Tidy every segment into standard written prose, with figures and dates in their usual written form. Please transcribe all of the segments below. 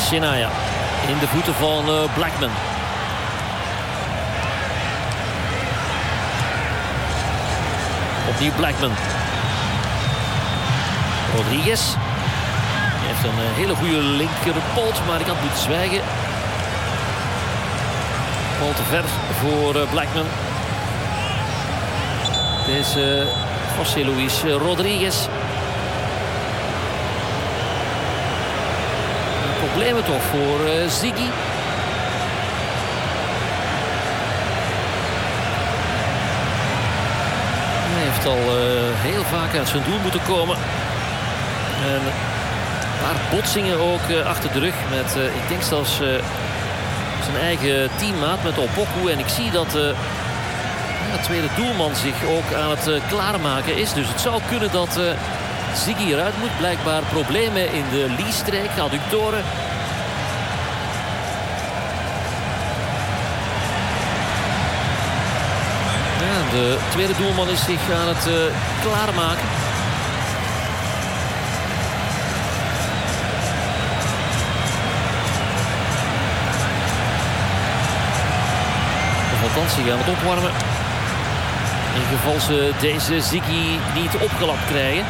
Senaya in de voeten van Blackman. Opnieuw Blackman. Rodriguez. Hij heeft een hele goede linkerpoot, maar ik had moeten zwijgen. Bal te ver voor Blackman. Deze José Luis Rodriguez. Problemen toch voor Ziggy. Hij heeft al heel vaak uit zijn doel moeten komen. En een paar botsingen ook achter de rug met, ik denk zelfs zijn eigen teammaat met Opoku. En ik zie dat de tweede doelman zich ook aan het klaarmaken is. Dus het zou kunnen dat Ziggy eruit moet. Blijkbaar problemen in de liestreek, adductoren. Ja, de tweede doelman is zich aan het klaarmaken. Althans, ze gaan het opwarmen. In geval ze deze Ziggy niet opgelapt krijgen.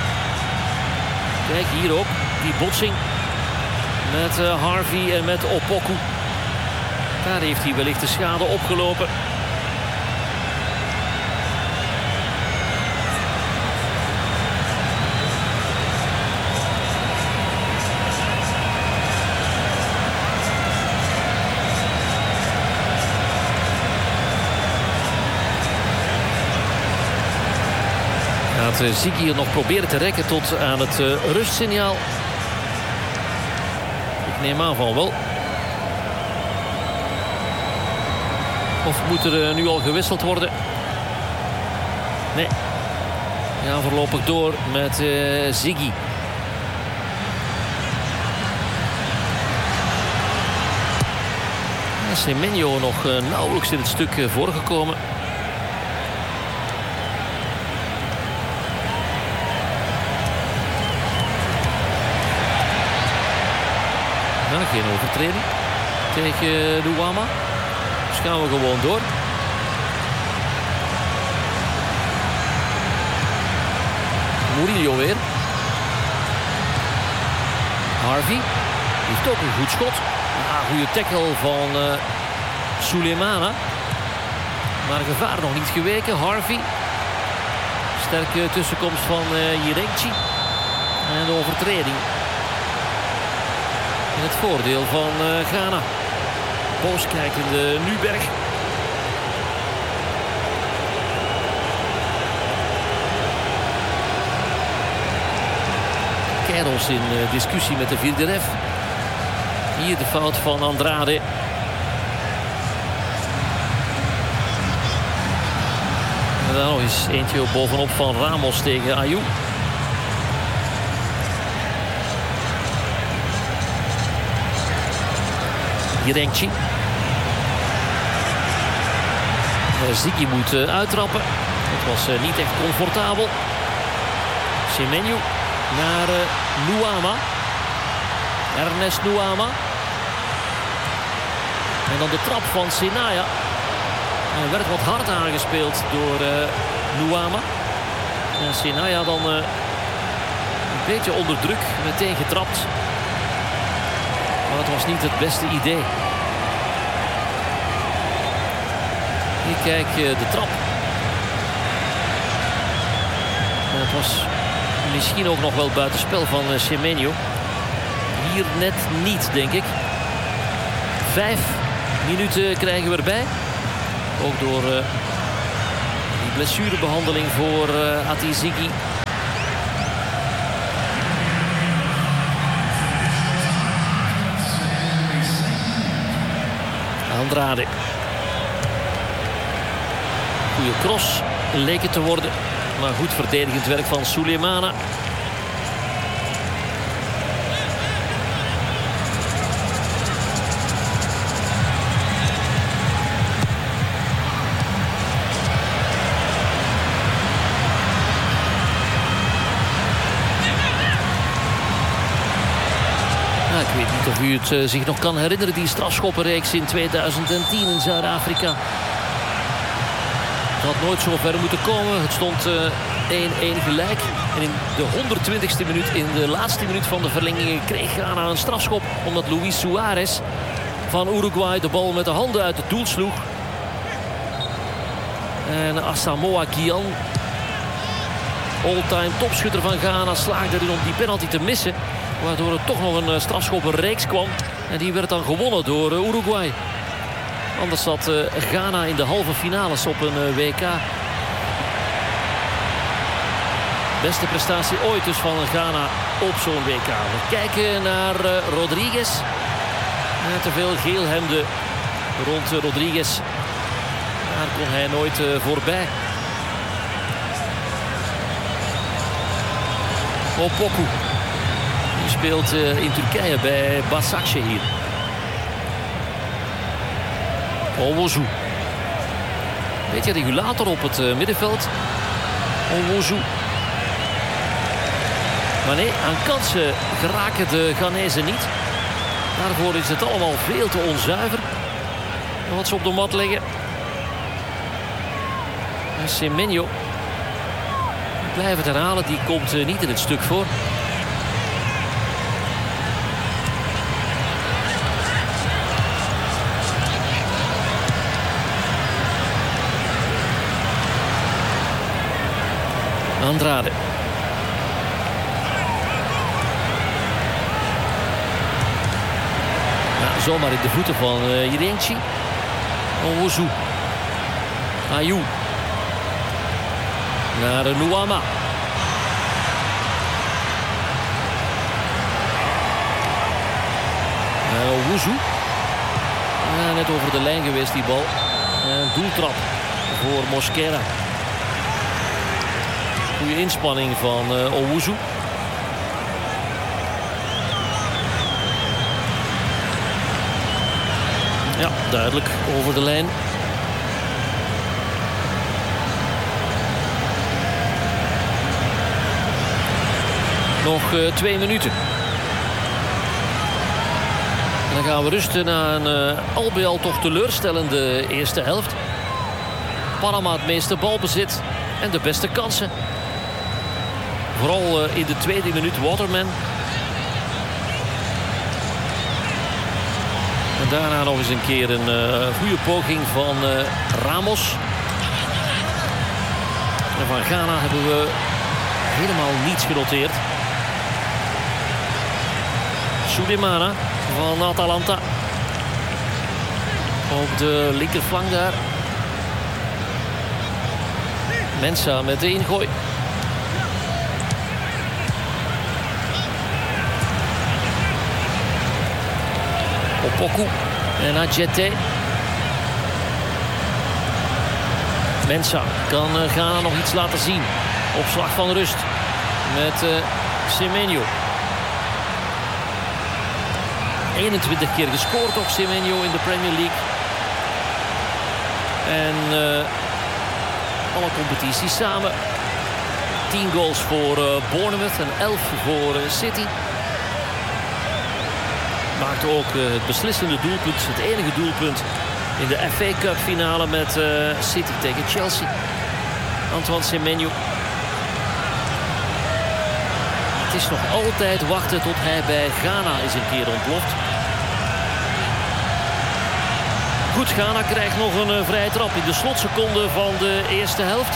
Kijk, hier ook. Die botsing met Harvey en met Opoku. Daar heeft hij wellicht de schade opgelopen. Ziggy nog proberen te rekken tot aan het rustsignaal. Ik neem aan van wel. Of moet er nu al gewisseld worden? Nee. We gaan voorlopig door met Ziggy. Semenyo nog nauwelijks in het stuk voorgekomen. Geen overtreding tegen Nuama. Dus gaan we gewoon door. Murillo weer. Harvey heeft ook een goed schot. Goede tackle van Sulemana. Maar gevaar nog niet geweken. Harvey. Sterke tussenkomst van Jirenci. En de overtreding. In het voordeel van Ghana. Boos kijkende Nuberg. Kerels in discussie met de vierde ref. Hier de fout van Andrade. En dan nog eens eentje bovenop van Ramos tegen Ayew. Jirenci. Ziggy moet uittrappen. Het was niet echt comfortabel. Semenyo naar Nuama. Ernest Nuama. En dan de trap van Senaya. Hij werd wat hard aangespeeld door Nuama. En Senaya dan een beetje onder druk meteen getrapt. Maar het was niet het beste idee. Hier kijk de trap. En het was misschien ook nog wel buitenspel van Semenyo. Hier net niet, denk ik. 5 minuten krijgen we erbij. Ook door die blessurebehandeling voor Ati Ziggy. Andrade. Goeie cross leek het te worden. Maar goed verdedigend werk van Sulemana. Ja, ik weet niet of u het zich nog kan herinneren, die strafschoppenreeks in 2010 in Zuid-Afrika. Het had nooit zo ver moeten komen. Het stond 1-1 gelijk. En in de 120ste minuut, in de laatste minuut van de verlenging, kreeg Ghana een strafschop. Omdat Luis Suarez van Uruguay de bal met de handen uit het doel sloeg. En Asamoah Gyan, all-time topschutter van Ghana, slaagde erin om die penalty te missen. Waardoor er toch nog een strafschoppenreeks kwam. En die werd dan gewonnen door Uruguay. Anders zat Ghana in de halve finales op een WK. Beste prestatie ooit dus van Ghana op zo'n WK. We kijken naar Rodriguez. Te veel geelhemden rond Rodriguez. Daar kon hij nooit voorbij. Opoku. Die speelt in Turkije bij Başakşehir. Owusu. Beetje regulator op het middenveld. Owusu. Maar nee, aan kansen geraken de Ghanezen niet. Daarvoor is het allemaal veel te onzuiver. Wat ze op de mat leggen. En Semenyo. Ik blijf het herhalen, die komt niet in het stuk voor. Andrade. Ja, zomaar in de voeten van Irenchi. Owusu. Ayew. Naar Nuama. Owusu. Ja, net over de lijn geweest die bal. Doeltrap voor Mosquera. Goede inspanning van Owusu. Ja, duidelijk over de lijn. Nog 2 minuten. En dan gaan we rusten na een al bij al toch teleurstellende eerste helft. Panama het meeste balbezit en de beste kansen. Vooral in de tweede minuut Waterman. En daarna nog eens een keer een goede poging van Ramos. En van Ghana hebben we helemaal niets genoteerd. Soulemana van Atalanta. Op de linkerflank daar. Mensah met de ingooi. Opoku en Adjete. Mensah kan Ghana nog iets laten zien. Op slag van rust met Semenyo. 21 keer gescoord ook Semenyo in de Premier League. En alle competities samen. 10 goals voor Bournemouth en 11 voor City. Maakte ook het beslissende doelpunt, het enige doelpunt in de FA Cup finale met City tegen Chelsea. Antoine Semenyo. Het is nog altijd wachten tot hij bij Ghana eens een keer ontploft. Goed, Ghana krijgt nog een vrije trap in de slotseconde van de eerste helft.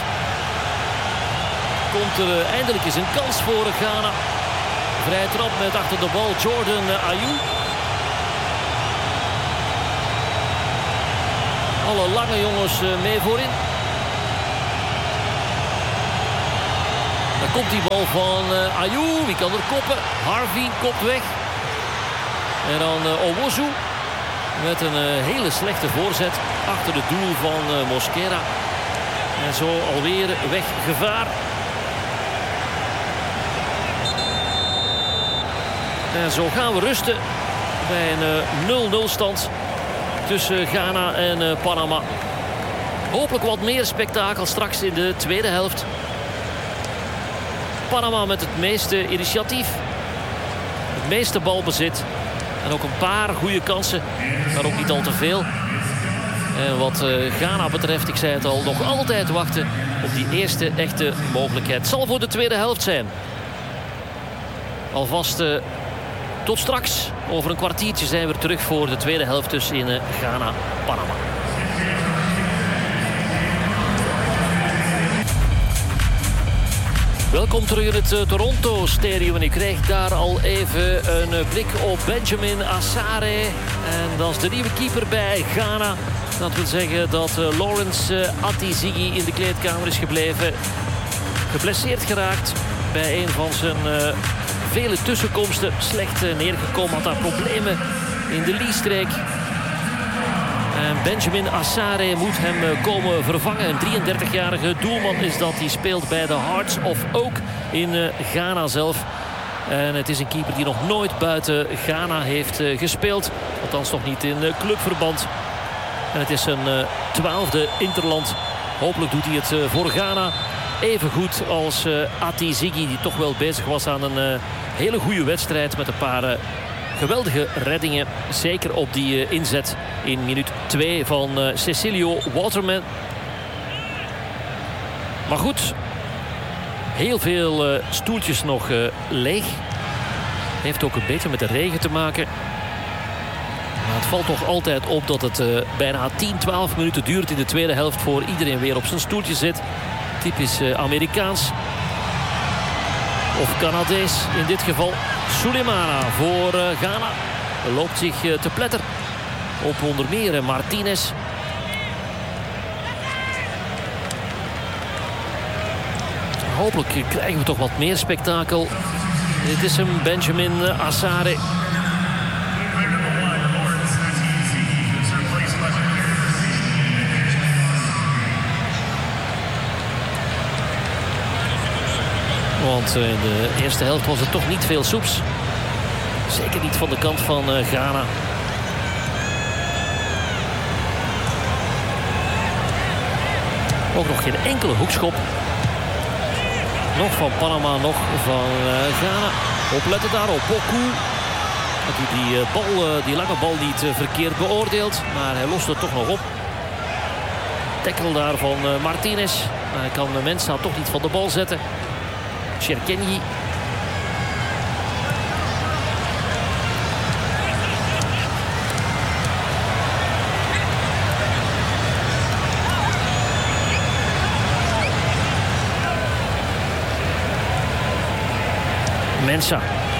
Komt er eindelijk eens een kans voor Ghana. Vrije trap met achter de bal Jordan Ayew. Alle lange jongens mee voorin. Dan komt die bal van Ayew. Wie kan er koppen? Harvey kopt weg. En dan Owusu. Met een hele slechte voorzet achter het doel van Mosquera. En zo alweer weggevaar. En zo gaan we rusten bij een 0-0 stand tussen Ghana en Panama. Hopelijk wat meer spektakel straks in de tweede helft. Panama met het meeste initiatief. Het meeste balbezit. En ook een paar goede kansen, maar ook niet al te veel. En wat Ghana betreft, ik zei het al, nog altijd wachten op die eerste echte mogelijkheid. Het zal voor de tweede helft zijn. Alvast tot straks. Over een kwartiertje zijn we terug voor de tweede helft dus in Ghana-Panama. Welkom terug in het Toronto Stadium. En ik kreeg daar al even een blik op Benjamin Asare. En dat is de nieuwe keeper bij Ghana. Dat wil zeggen dat Lawrence Atizigi in de kleedkamer is gebleven. Geblesseerd geraakt bij een van zijn vele tussenkomsten. Slecht neergekomen, had daar problemen in de liestreek. En Benjamin Asare moet hem komen vervangen. Een 33-jarige doelman is dat. Die speelt bij de Hearts of Oak in Ghana zelf. En het is een keeper die nog nooit buiten Ghana heeft gespeeld. Althans nog niet in clubverband. En het is zijn 12e interland. Hopelijk doet hij het voor Ghana even goed als Atizigi, die toch wel bezig was aan een hele goede wedstrijd met een paar geweldige reddingen. Zeker op die inzet in minuut 2 van Cecilio Waterman. Maar goed, heel veel stoeltjes nog leeg. Heeft ook een beetje met de regen te maken. Maar het valt toch altijd op dat het bijna 10-12 minuten duurt in de tweede helft voor iedereen weer op zijn stoeltje zit. Typisch Amerikaans. Of Canadees in dit geval. Sulemana voor Ghana. Loopt zich te pletter op onder meer Martinez. Hopelijk krijgen we toch wat meer spektakel. Dit is hem, Benjamin Asare. Want in de eerste helft was het toch niet veel soeps. Zeker niet van de kant van Ghana. Ook nog geen enkele hoekschop. Nog van Panama, nog van Ghana. Opletten daar op Poku. Dat hij die lange bal niet verkeerd beoordeelt. Maar hij lost het toch nog op. Tackle daar van Martinez. Maar hij kan Mensah toch niet van de bal zetten. Cherkenyi. Mensah.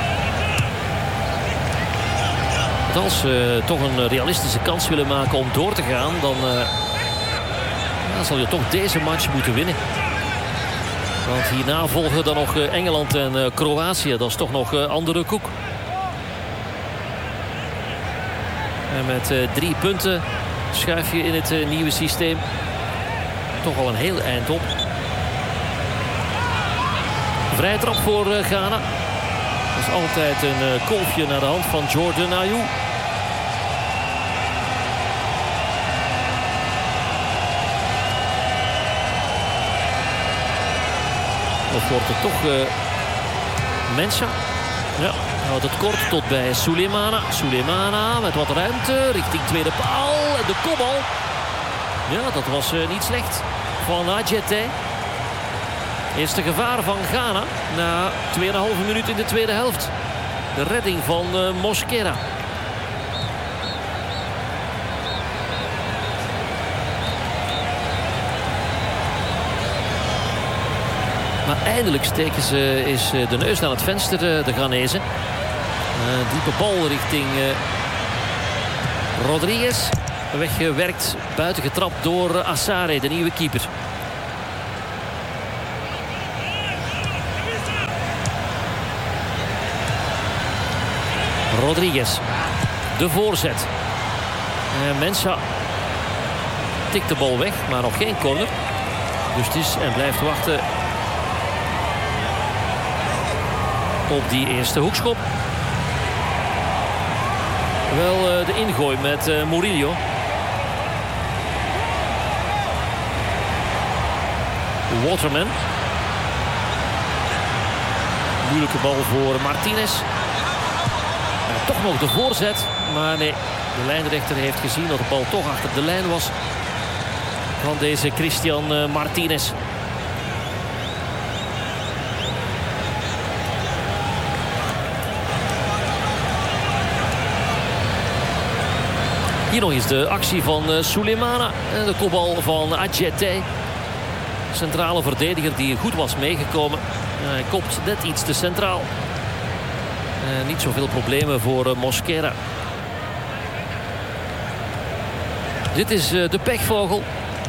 Als ze toch een realistische kans willen maken om door te gaan, dan zal je toch deze match moeten winnen. Want hierna volgen dan nog Engeland en Kroatië. Dat is toch nog andere koek. En met 3 punten schuif je in het nieuwe systeem toch al een heel eind op. Vrije trap voor Ghana. Dat is altijd een kolfje naar de hand van Jordan Ayew. Of wordt het toch Mensah? Ja, houdt het kort tot bij Sulemana. Sulemana met wat ruimte richting tweede paal. En de kopbal. Ja, dat was niet slecht van Adjete. Eerste gevaar van Ghana na 2,5 minuut in de tweede helft. De redding van Mosquera. Maar eindelijk steken ze de neus aan het venster, de Ghanezen. Diepe bal richting Rodriguez. Weggewerkt, buiten getrapt door Asare, de nieuwe keeper. Rodriguez. De voorzet. Mensah tikt de bal weg, maar nog geen corner. Dus het is en blijft wachten op die eerste hoekschop. Wel de ingooi met Murillo. Waterman. Moeilijke bal voor Martinez. toch nog de voorzet. Maar nee, de lijnrechter heeft gezien dat de bal toch achter de lijn was. Van deze Christian Martinez. Hier nog eens de actie van Sulemana. En de kopbal van Adjete. Centrale verdediger die goed was meegekomen. Hij kopt net iets te centraal. Niet zoveel problemen voor Mosquera. Dit is de pechvogel.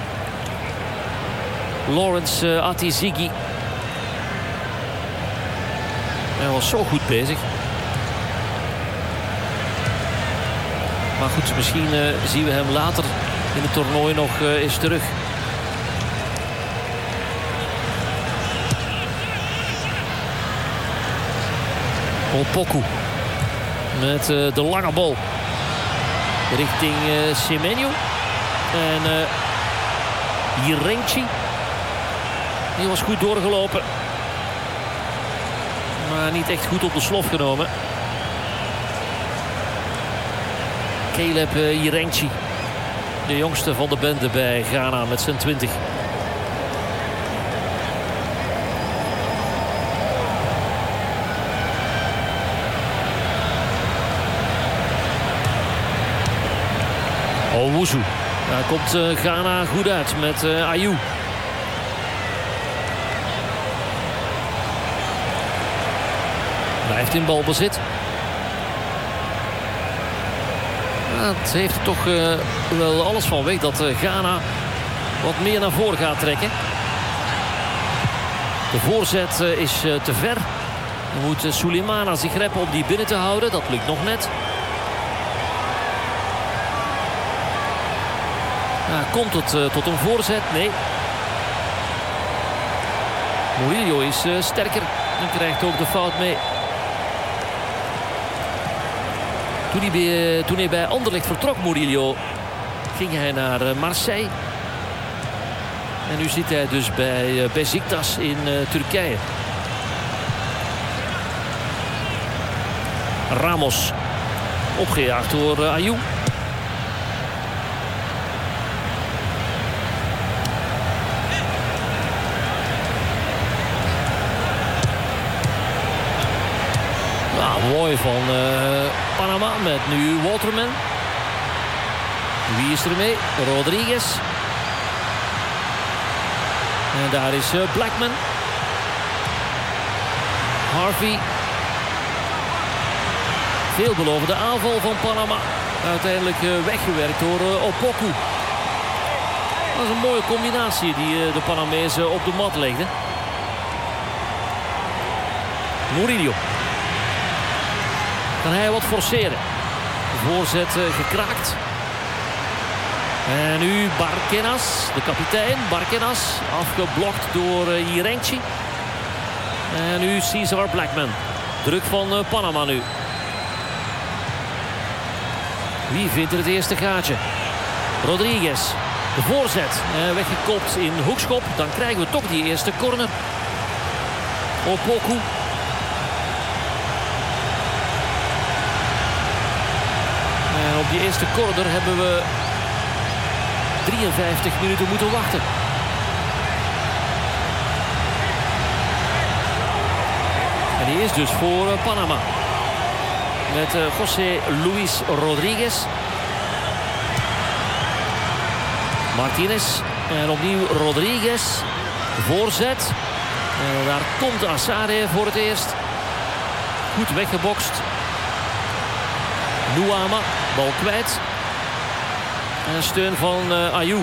Lawrence Atizigi. Hij was zo goed bezig. Maar goed, misschien zien we hem later in het toernooi nog eens terug. Opoku met de lange bal richting Semenyo. En Jirenci. Die was goed doorgelopen. Maar niet echt goed op de slof genomen. Caleb Jirenci. De jongste van de bende bij Ghana met zijn 20. Owusu. Daar komt Ghana goed uit met Ayew. Blijft in balbezit. Het heeft er toch wel alles van weg dat Ghana wat meer naar voren gaat trekken. De voorzet is te ver. Dan moet Sulemana zich reppen om die binnen te houden. Dat lukt nog net. Komt het tot een voorzet? Nee. Murillo is sterker en krijgt ook de fout mee. Toen hij bij Anderlecht vertrok, Murillo, ging hij naar Marseille. En nu zit hij dus bij Beşiktaş in Turkije. Ramos. Opgejaagd door Ayew. Mooi van Panama met nu Waterman. Wie is er mee? Rodriguez. En daar is Blackman. Harvey. Veelbelovende aanval van Panama. Uiteindelijk weggewerkt door Opoku. Dat is een mooie combinatie die de Panamezen op de mat legden. Murillo. Kan hij wat forceren. Voorzet gekraakt. En nu Barquenas, de kapitein. Barquenas, afgeblokt door Jirenci. En nu Cesar Blackman. Druk van Panama nu. Wie vindt er het eerste gaatje? Rodriguez. De voorzet. Weggekopt in hoekschop. Dan krijgen we toch die eerste corner. Opoku. En op die eerste corner hebben we 53 minuten moeten wachten. En die is dus voor Panama. Met José Luis Rodriguez. Martinez. En opnieuw Rodriguez. Voorzet. En daar komt Assare voor het eerst. Goed weggebokst. Nuama, bal kwijt. En een steun van Ayew.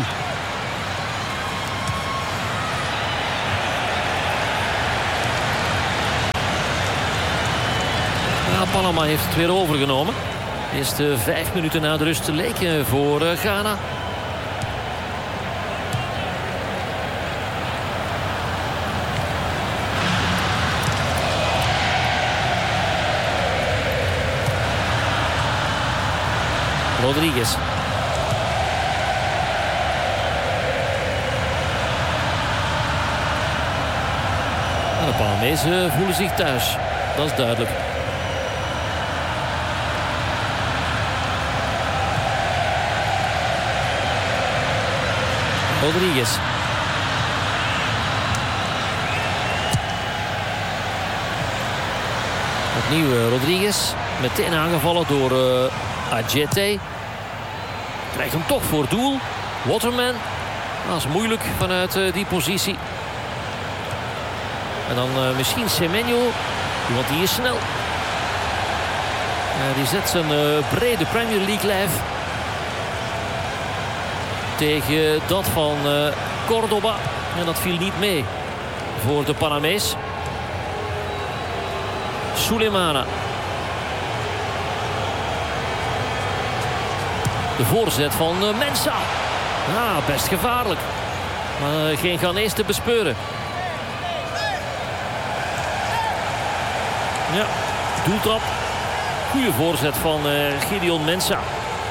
Ja, Panama heeft het weer overgenomen. De eerste 5 minuten na de rust leken voor Ghana. Rodriguez. De Panamezen voelen zich thuis. Dat is duidelijk. Rodriguez. Opnieuw Rodriguez. Meteen aangevallen door Adjete. Krijgt hem toch voor doel. Waterman. Dat is moeilijk vanuit die positie. En dan misschien Semenyo. Want die is snel. Die zet zijn brede Premier League lijf tegen dat van Cordoba. En dat viel niet mee voor de Panamees. Sulemana. De voorzet van Mensah. Best gevaarlijk. Maar geen Ghanees te bespeuren. Ja, doeltrap. Goede voorzet van Gideon Mensah.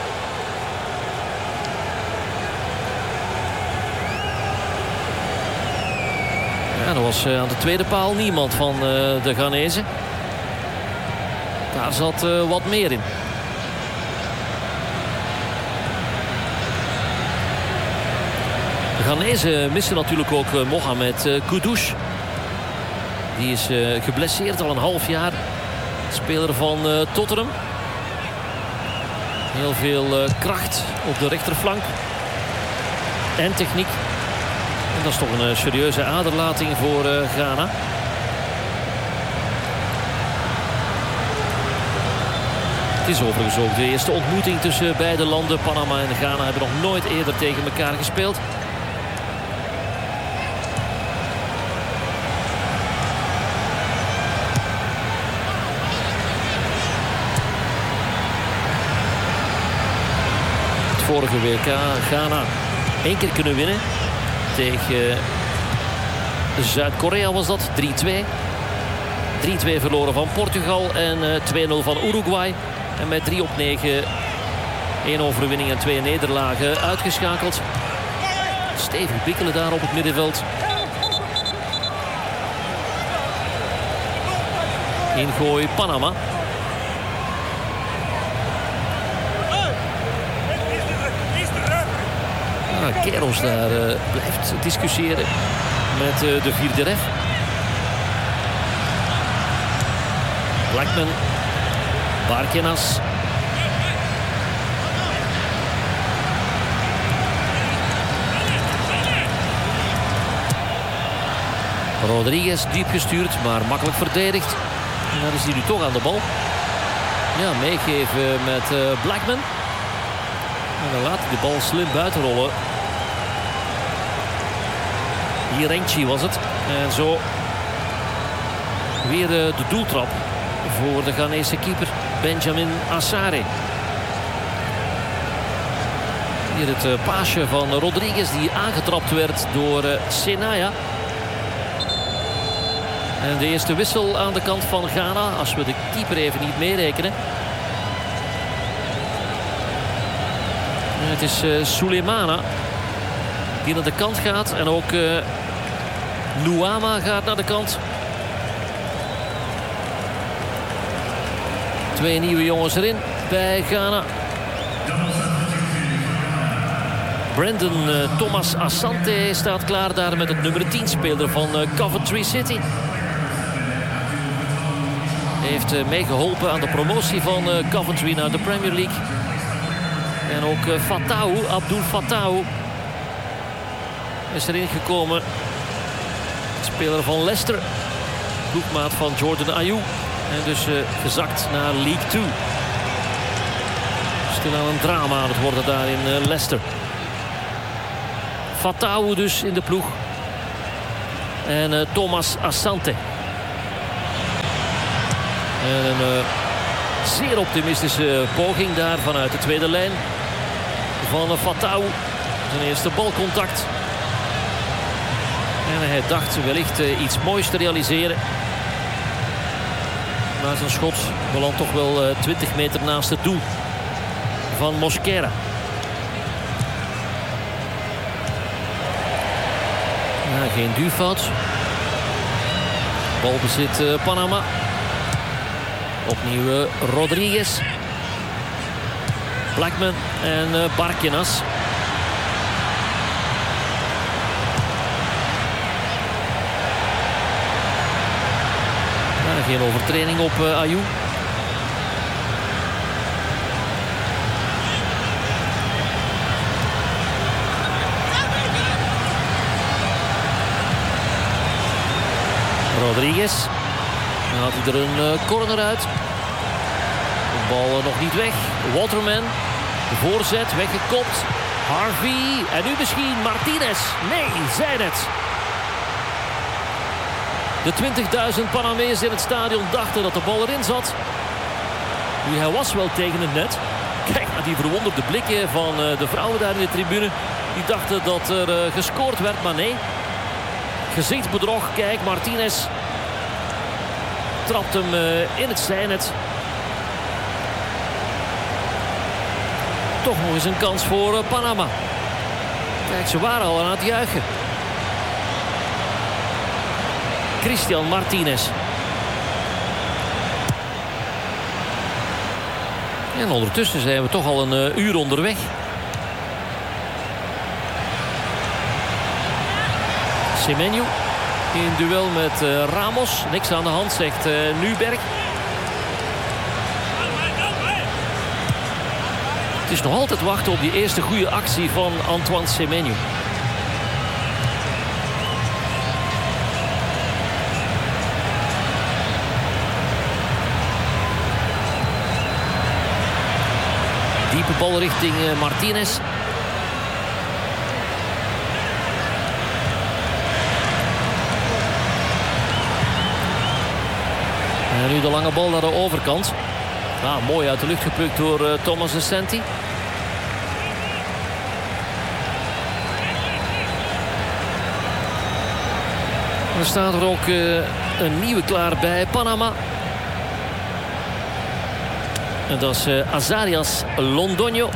Ja, er was aan de tweede paal niemand van de Ghanezen. Daar zat wat meer in. De Ghanezen missen natuurlijk ook Mohamed Kudus. Die is geblesseerd al een half jaar. Speler van Tottenham. Heel veel kracht op de rechterflank. En techniek. En dat is toch een serieuze aderlating voor Ghana. Het is overigens ook de eerste ontmoeting tussen beide landen. Panama en Ghana hebben nog nooit eerder tegen elkaar gespeeld. Vorige WK Ghana 1 keer kunnen winnen. Tegen Zuid-Korea was dat. 3-2. 3-2 verloren van Portugal. En 2-0 van Uruguay. En met 3-9 1 overwinning en 2 nederlagen uitgeschakeld. Stevig bikkelen daar op het middenveld. Ingooi Panama. Keros daar blijft discussiëren met de vierde ref. Blackman. Barkenas. Rodriguez diep gestuurd, maar makkelijk verdedigd. En dan is hij nu toch aan de bal. Ja, meegeven met Blackman. En dan laat hij de bal slim buiten rollen. Hirenchi was het. En zo weer de doeltrap voor de Ghanese keeper Benjamin Asare. Hier het paasje van Rodriguez die aangetrapt werd door Senaya. En de eerste wissel aan de kant van Ghana. Als we de keeper even niet meerekenen. Het is Sulemana die naar de kant gaat. En ook Nuama gaat naar de kant. 2 nieuwe jongens erin bij Ghana. Brandon Thomas Asante staat klaar daar met het nummer 10 speler van Coventry City. Heeft meegeholpen aan de promotie van Coventry naar de Premier League. En ook Fatawu, Abdul Fatawu is erin gekomen. Speler van Leicester. Ploegmaat van Jordan Ayew. En dus gezakt naar League 2. Stilaan een drama aan het worden daar in Leicester. Fatawu dus in de ploeg. En Thomas Asante. En een zeer optimistische poging daar vanuit de tweede lijn van Fatawu. Zijn eerste balcontact. En hij dacht wellicht iets moois te realiseren. Maar zijn schot belandt toch wel 20 meter naast het doel van Mosquera. Ja, geen duwfout. Balbezit Panama. Opnieuw Rodriguez. Blackman en Barkenas. Geen overtreding op Ayew. Rodriguez. Dan haalt hij er een corner uit. De bal nog niet weg. Waterman. De voorzet, weggekopt. Harvey. En nu misschien Martinez. Nee, zijn het. De 20.000 Panamees in het stadion dachten dat de bal erin zat. Nu, hij was wel tegen het net. Kijk naar die verwonderde blikken van de vrouwen daar in de tribune. Die dachten dat er gescoord werd, maar nee. Gezichtsbedrog, kijk, Martinez trapt hem in het zijnet. Toch nog eens een kans voor Panama. Kijk, ze waren al aan het juichen. Christian Martinez. En ondertussen zijn we toch al een uur onderweg. Semenyo in duel met Ramos. Niks aan de hand, zegt Nuberg. Het is nog altijd wachten op die eerste goede actie van Antoine Semenyo. Diepe bal richting Martinez. En nu de lange bal naar de overkant. Mooi uit de lucht geplukt door Thomas Asante. Er staat er ook een nieuwe klaar bij Panama. En dat is Azarias Londoño.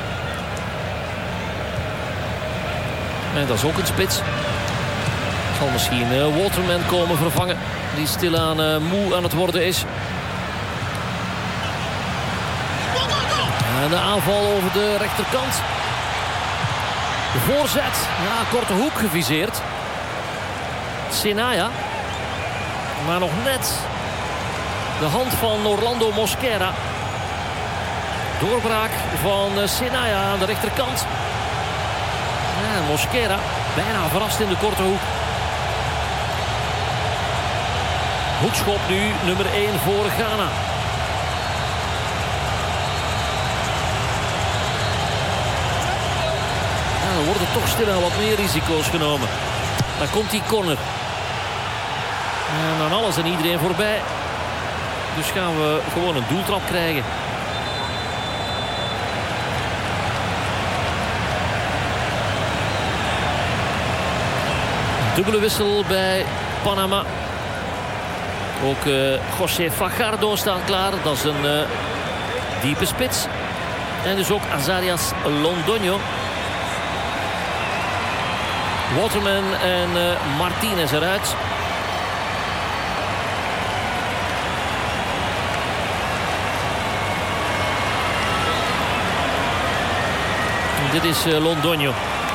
En dat is ook een spits. Zal misschien Waterman komen vervangen. Die stilaan moe aan het worden is. En de aanval over de rechterkant. De voorzet. Korte hoek geviseerd. Senaya. Maar nog net de hand van Orlando Mosquera. Doorbraak van Senaya aan de rechterkant. Mosquera bijna verrast in de korte hoek. Hoekschop nu, nummer 1 voor Ghana. Dan worden toch stilaan wat meer risico's genomen. Dan komt die corner. En aan alles en iedereen voorbij. Dus gaan we gewoon een doeltrap krijgen. Dubbele wissel bij Panama. Ook José Fajardo staat klaar. Dat is een diepe spits. En dus ook Azarias Londoño. Waterman en Martinez eruit. Dit is Londoño.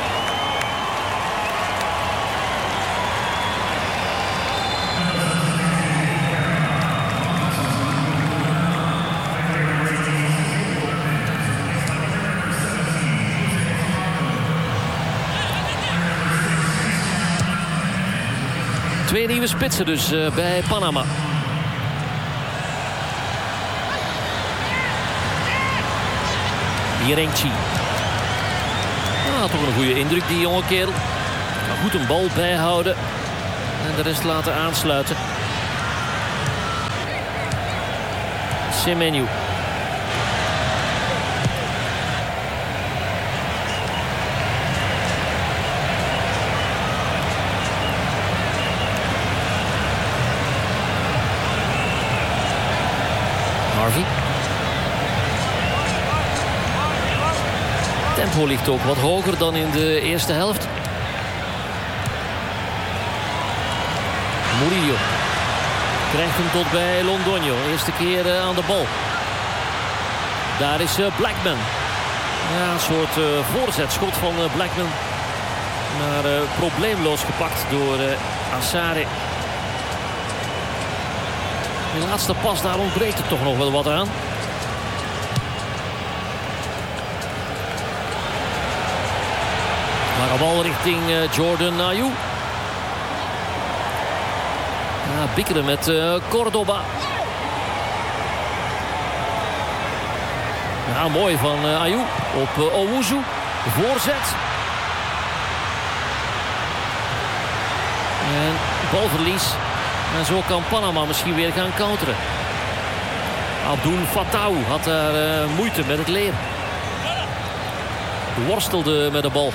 Twee nieuwe spitsen dus bij Panama. Yerenchi. Toch een goede indruk, die jonge kerel. Maar goed een bal bijhouden. En de rest laten aansluiten. Semenyo. Harvey. Tempo ligt ook wat hoger dan in de eerste helft. Murillo krijgt hem tot bij Londoño. Eerste keer aan de bal. Daar is Blackman. Ja, een soort voorzetschot van Blackman. Maar probleemloos gepakt door Assare. Die laatste pas, daar ontbreekt er toch nog wel wat aan. Maar een bal richting Jordan Ayew. Ja, bikkeren met Cordoba. Ja, mooi van Ayew op Owusu. Voorzet. En balverlies. En zo kan Panama misschien weer gaan counteren. Abdul Fattah had daar moeite met het leren. Worstelde met de bal.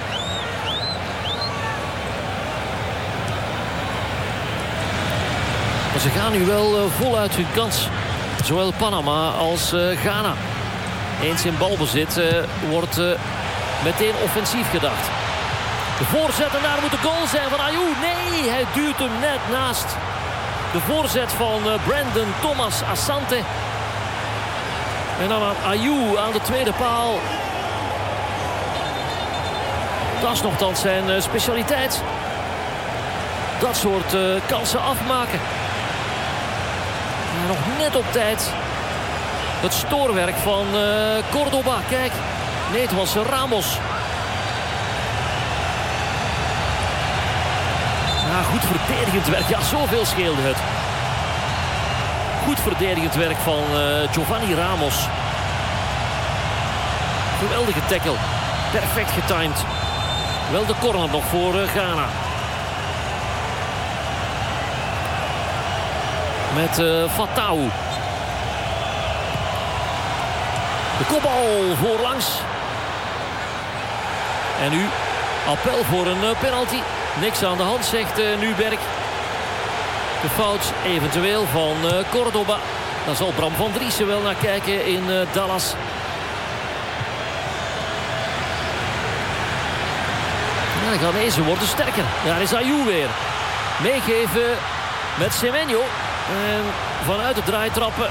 Maar ze gaan nu wel voluit hun kans. Zowel Panama als Ghana. Eens in balbezit wordt meteen offensief gedacht. De voorzet en daar moet de goal zijn van Ayew. Nee, hij duwt hem net naast. De voorzet van Brandon Thomas Asante. En dan aan Ayew aan de tweede paal. Dat is nogthans zijn specialiteit. Dat soort kansen afmaken. En nog net op tijd. Het stoorwerk van Cordoba. Kijk, nee, het was Ramos. Ja, goed verdedigend werk. Ja, zoveel scheelde het. Goed verdedigend werk van Giovanni Ramos. Geweldige tackle. Perfect getimed. Wel de corner nog voor Ghana. Met Fattah. De kopbal voorlangs. En nu appel voor een penalty. Niks aan de hand, zegt Nuberg. De fout eventueel van Cordoba. Daar zal Bram van Driessen wel naar kijken in Dallas. Ja, de Ghanezen worden sterker. Daar is Ayew weer. Meegeven met Semenyo. En vanuit de draaitrappen.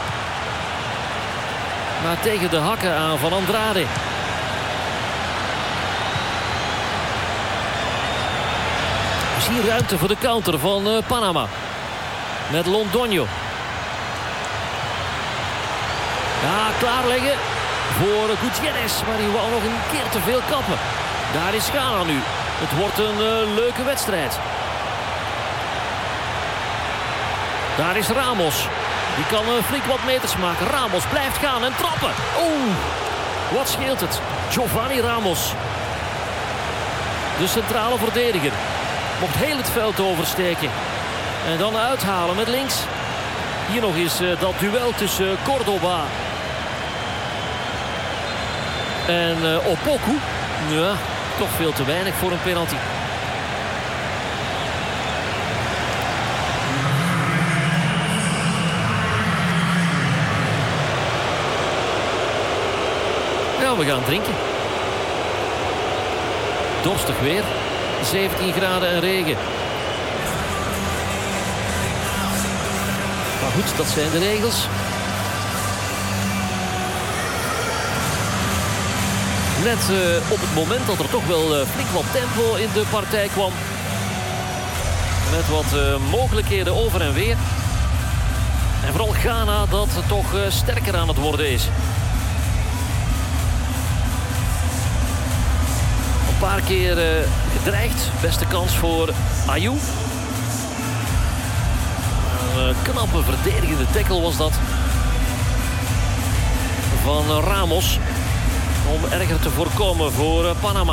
Maar tegen de hakken aan van Andrade. Dus hier ruimte voor de counter van Panama. Met Londoño. Ja, klaarleggen voor Gutierrez. Maar die wou nog een keer te veel kappen. Daar is Ghana nu. Het wordt een leuke wedstrijd. Daar is Ramos. Die kan flink wat meters maken. Ramos blijft gaan en trappen. Oeh, wat scheelt het. Giovanni Ramos. De centrale verdediger. Mocht heel het veld oversteken. En dan uithalen met links. Hier nog eens dat duel tussen Cordoba en Opoku. Ja, toch veel te weinig voor een penalty. Ja, we gaan drinken. Dorstig weer. 17 graden en regen. Maar goed, dat zijn de regels. Net op het moment dat er toch wel flink wat tempo in de partij kwam. Met wat mogelijkheden over en weer. En vooral Ghana dat toch sterker aan het worden is. Een paar keer gedreigd. Beste kans voor Ayew. Een knappe verdedigende tackle was dat. Van Ramos. Om erger te voorkomen voor Panama.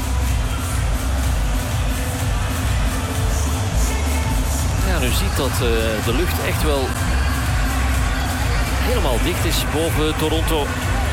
Ja, nu ziet dat de lucht echt wel helemaal dicht is boven Toronto.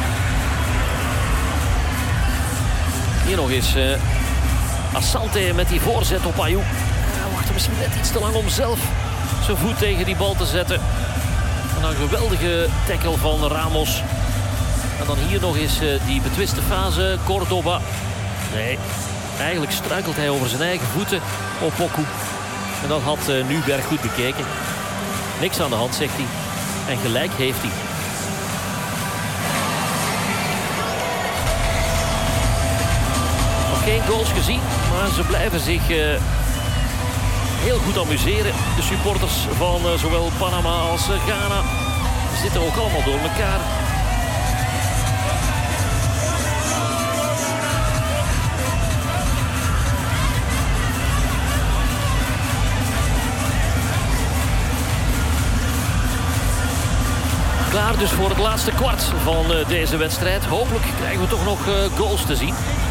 Hier nog eens Asante met die voorzet op Ayew. Hij wachtte misschien net iets te lang om zelf zijn voet tegen die bal te zetten. En dan een geweldige tackle van Ramos. En dan hier nog eens die betwiste fase. Cordoba. Nee, eigenlijk struikelt hij over zijn eigen voeten op Opoku. En dat had Nuberg goed bekeken. Niks aan de hand, zegt hij. En gelijk heeft hij. Nog geen goals gezien, maar ze blijven zich heel goed amuseren. De supporters van zowel Panama als Ghana zitten ook allemaal door elkaar. Klaar dus voor het laatste kwart van deze wedstrijd. Hopelijk krijgen we toch nog goals te zien.